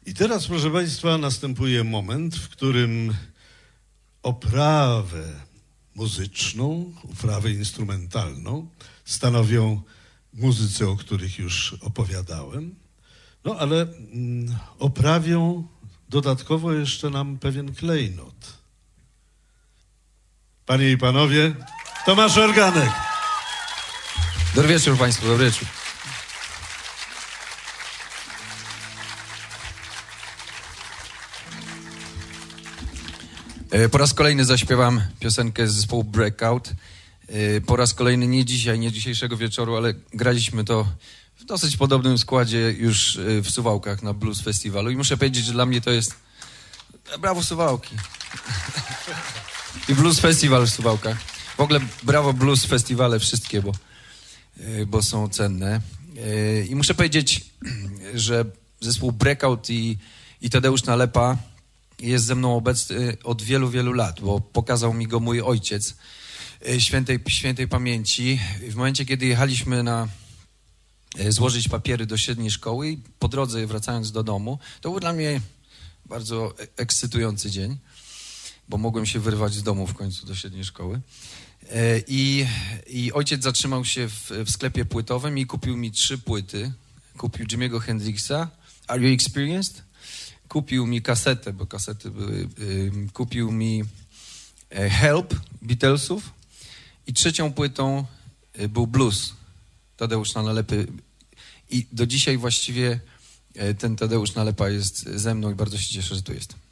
I teraz, proszę Państwa, następuje moment, w którym oprawę muzyczną, oprawę instrumentalną stanowią muzycy, o których już opowiadałem, no ale oprawią dodatkowo jeszcze nam pewien klejnot. Panie i panowie, Tomasz Organek. Dobry wieczór Państwu, dobry wieczór. Po raz kolejny zaśpiewam piosenkę z zespołu Breakout. Po raz kolejny nie dzisiaj, nie dzisiejszego wieczoru, ale graliśmy to w dosyć podobnym składzie już w Suwałkach na Blues Festiwalu. I muszę powiedzieć, że dla mnie to jest... Brawo Suwałki. I Blues Festiwal w Suwałkach. W ogóle brawo Blues Festiwale wszystkie, bo są cenne. I muszę powiedzieć, że zespół Breakout i Tadeusz Nalepa jest ze mną obecny od wielu, wielu lat, bo pokazał mi go mój ojciec świętej pamięci. W momencie, kiedy jechaliśmy złożyć papiery do średniej szkoły i po drodze wracając do domu, to był dla mnie bardzo ekscytujący dzień, bo mogłem się wyrwać z domu w końcu do średniej szkoły. I ojciec zatrzymał się w sklepie płytowym i kupił mi 3 płyty. Kupił Jimmy'ego Hendrixa, Are You Experienced? Kupił mi kasetę, bo kasety były, kupił mi Help Beatlesów i 3. płytą był blues Tadeusza Nalepy. I do dzisiaj właściwie ten Tadeusz Nalepa jest ze mną i bardzo się cieszę, że tu jest.